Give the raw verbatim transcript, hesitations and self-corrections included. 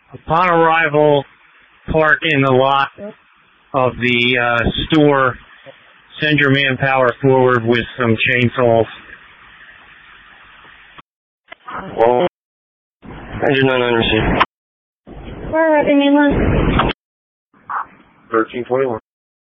Upon arrival, park in the lot of the uh, store. Send your manpower forward with some chainsaws. Well, engine nine nine received. Where are the mainland? thirteen twenty-one.